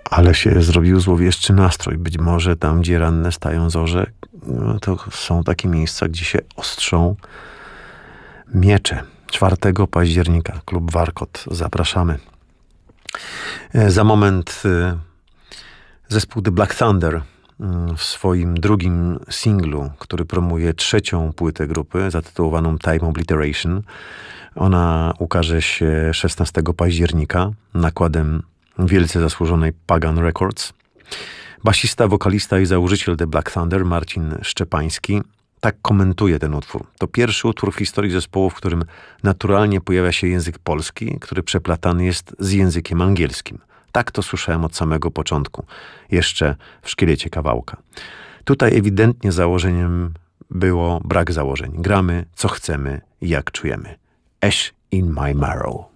Ale się zrobił złowieszczy nastrój. Być może tam, gdzie ranne stają zorze, to są takie miejsca, gdzie się ostrzą miecze. 4 października, klub Warkot. Zapraszamy. Za moment zespół The Black Thunder w swoim drugim singlu, który promuje 3. płytę grupy, zatytułowaną Time Obliteration. Ona ukaże się 16 października nakładem wielce zasłużonej Pagan Records. Basista, wokalista i założyciel The Black Thunder, Marcin Szczepański, tak komentuje ten utwór. To pierwszy utwór w historii zespołu, w którym naturalnie pojawia się język polski, który przeplatany jest z językiem angielskim. Tak to słyszałem od samego początku, jeszcze w szkielecie kawałka. Tutaj ewidentnie założeniem było brak założeń. Gramy, co chcemy i jak czujemy. Ash in my marrow.